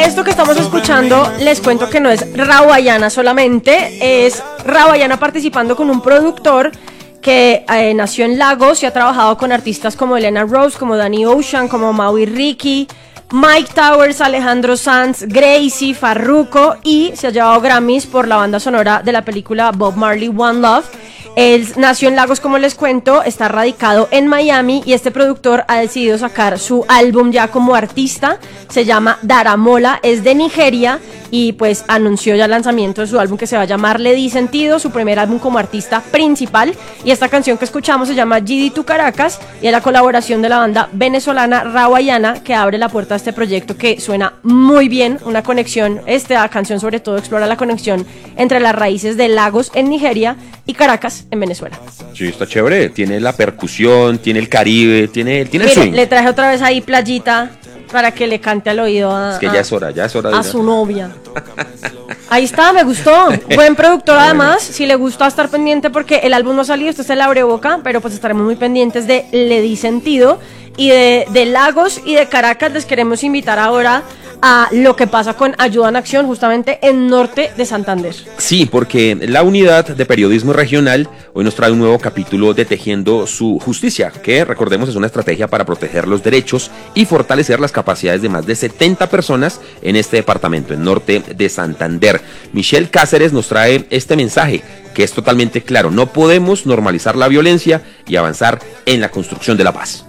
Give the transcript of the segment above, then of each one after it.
Esto que estamos escuchando, les cuento que no es Rawayana solamente, es Rawayana participando con un productor que nació en Lagos y ha trabajado con artistas como Elena Rose, como Danny Ocean, como Maui Ricky, Mike Towers, Alejandro Sanz, Gracie, Farruko, y se ha llevado Grammys por la banda sonora de la película Bob Marley One Love. Él nació en Lagos, como les cuento, está radicado en Miami y este productor ha decidido sacar su álbum ya como artista. Se llama Daramola, es de Nigeria y pues anunció ya el lanzamiento de su álbum que se va a llamar Le Di Sentido, su primer álbum como artista principal. Y esta canción que escuchamos se llama GD to Caracas y es la colaboración de la banda venezolana Rawayana, que abre la puerta a este proyecto que suena muy bien, una conexión, esta canción sobre todo explora la conexión entre las raíces de Lagos en Nigeria y Caracas en Venezuela. Sí, está chévere, tiene la percusión, tiene el Caribe, tiene el Mire, swing. le traje otra vez ahí Playita para que le cante al oído Es que ya es hora a su novia. Ahí está, me gustó. Buen productor además, si le gustó estar pendiente porque el álbum no ha salido, este se le abre boca, pero pues estaremos muy pendientes de Le Di Sentido. Y de Lagos y de Caracas les queremos invitar ahora a lo que pasa con Ayuda en Acción justamente en Norte de Santander. Sí, porque la unidad de periodismo regional hoy nos trae un nuevo capítulo de Tejiendo su Justicia, que recordemos es una estrategia para proteger los derechos y fortalecer las capacidades de más de 70 personas en este departamento, en Norte de Santander. Michelle Cáceres nos trae este mensaje que es totalmente claro: no podemos normalizar la violencia y avanzar en la construcción de la paz.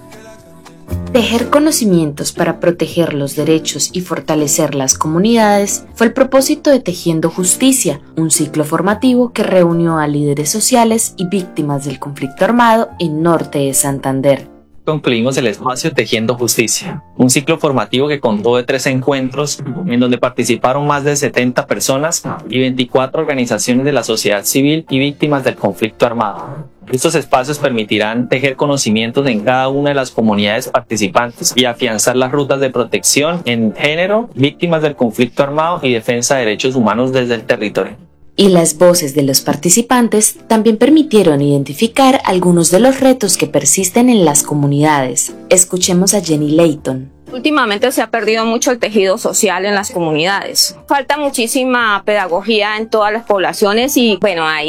Tejer conocimientos para proteger los derechos y fortalecer las comunidades fue el propósito de Tejiendo Justicia, un ciclo formativo que reunió a líderes sociales y víctimas del conflicto armado en Norte de Santander. Concluimos el espacio Tejiendo Justicia, un ciclo formativo que contó de 3 encuentros en donde participaron más de 70 personas y 24 organizaciones de la sociedad civil y víctimas del conflicto armado. Estos espacios permitirán tejer conocimientos en cada una de las comunidades participantes y afianzar las rutas de protección en género, víctimas del conflicto armado y defensa de derechos humanos desde el territorio. Y las voces de los participantes también permitieron identificar algunos de los retos que persisten en las comunidades. Escuchemos a Jenny Layton. Últimamente se ha perdido mucho el tejido social en las comunidades. Falta muchísima pedagogía en todas las poblaciones y bueno, ahí